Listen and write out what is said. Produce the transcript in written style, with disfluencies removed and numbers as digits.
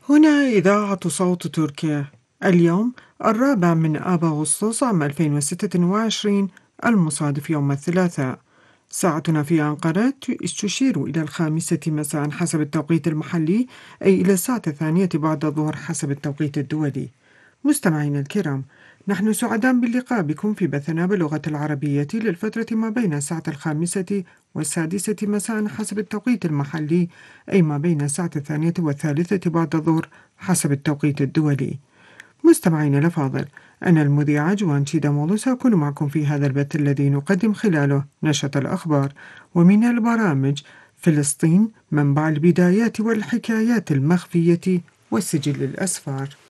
هنا إذاعة صوت تركيا. اليوم 4 من آب أغسطس عام 2026 المصادف يوم الثلاثاء. ساعتنا في أنقرة تشير إلى 5 مساء حسب التوقيت المحلي، أي إلى الساعة 2 بعد الظهر حسب التوقيت الدولي. مستمعينا الكرام، نحن سعداء باللقاء بكم في بثنا باللغة العربية للفترة ما بين الساعة 5 والسادسة مساء حسب التوقيت المحلي، أي ما بين الساعة 2 والثالثة بعد الظهر حسب التوقيت الدولي. مستمعينا الأفاضل، أنا المذيعة جوان شيدامولو سأكون معكم في هذا البث الذي نقدم خلاله نشرة الأخبار ومن البرامج فلسطين منبع البدايات والحكايات المخفية وسجل الأسفار.